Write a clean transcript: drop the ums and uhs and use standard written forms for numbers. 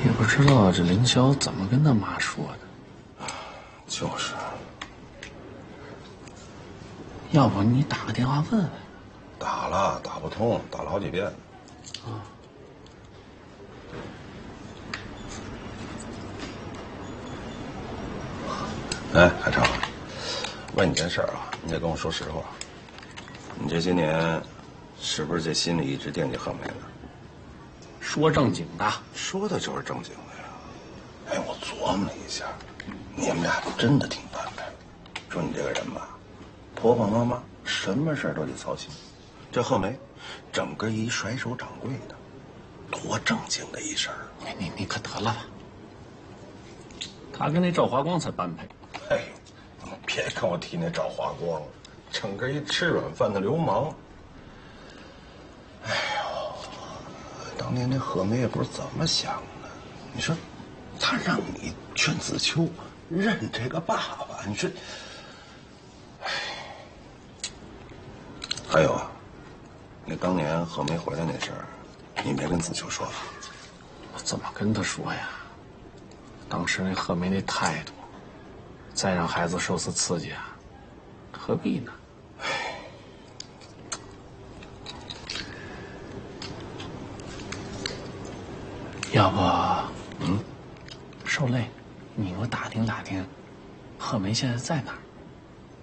也不知道这凌霄怎么跟他妈说的。 就是。 要不你打个电话问问？ 打了，打不通，打了好几遍。 啊。 哎，海潮，问你件事啊，你得跟我说实话。你这些年，是不是这心里一直惦记贺梅呢？ 说正经的， 说的就是正经的呀。哎，我琢磨了一下，你们俩真的挺般配。说你这个人吧，婆婆妈妈什么事都得操心。这贺梅，整个一甩手掌柜的，多正经的一事儿。 你可得了吧？他跟那赵华光才般配。 哎，别跟我提那赵华光了，整个一吃软饭的流氓。哎呦，当年那贺梅也不知怎么想的，你说，他让你劝子秋认这个爸爸，你说，哎，还有啊，那当年贺梅回来那事儿，你没跟子秋说吧？ 我怎么跟他说呀？当时那贺梅那态度，再让孩子受次刺激啊，何必呢？要不，受累，你给我打听打听，贺梅现在在哪儿？